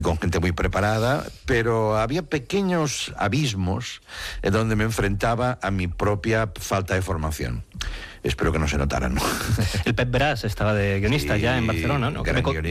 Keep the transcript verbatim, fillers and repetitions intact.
con gente muy preparada, pero había pequeños abismos en donde me enfrentaba a mi propia falta de formación. Espero que no se notaran, ¿no? El Pep Brás estaba de guionista sí, ya en Barcelona, ¿no? Gran